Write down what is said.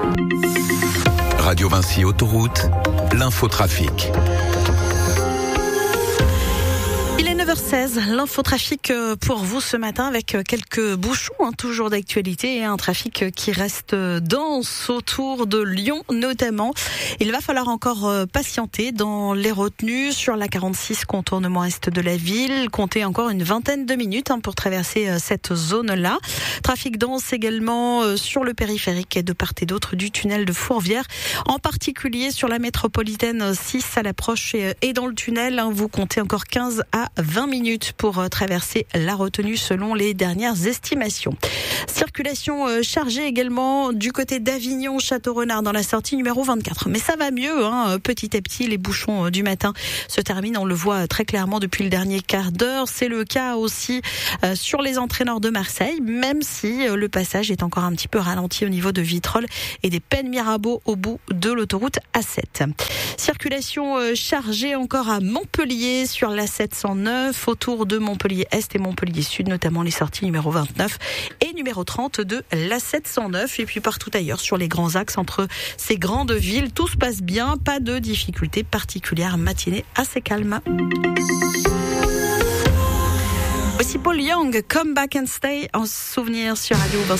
Radio Vinci Autoroute, l'infotrafic. Il est 9h16, l'infotrafic pour vous ce matin avec quelques bouchons, toujours d'actualité et un trafic qui reste dense autour de Lyon notamment. Il va falloir encore patienter dans les retenues sur la 46 contournement est de la ville. Comptez encore une vingtaine de minutes pour traverser cette zone-là. Trafic dense également sur le périphérique et de part et d'autre du tunnel de Fourvière. En particulier sur la métropolitaine 6 à l'approche et dans le tunnel, vous comptez encore 15 à 20 minutes pour traverser la retenue selon les dernières estimations. Circulation chargée également du côté d'Avignon, Château-Renard dans la sortie numéro 24. Mais ça va mieux, petit à petit, les bouchons du matin se terminent. On le voit très clairement depuis le dernier quart d'heure. C'est le cas aussi sur les entrées nord de Marseille, même si le passage est encore un petit peu ralenti au niveau de Vitrolles et des Pennes-Mirabeau au bout de l'autoroute A7. Circulation chargée encore à Montpellier sur la 709, autour de Montpellier-Est et Montpellier-Sud, notamment les sorties numéro 29 et numéro 30 de la 709. Et puis partout ailleurs sur les grands axes entre ces grandes villes, tout se passe bien, pas de difficultés particulières, matinée assez calme. Voici Paul Young, Come Back and Stay en souvenir sur Radio Vinci.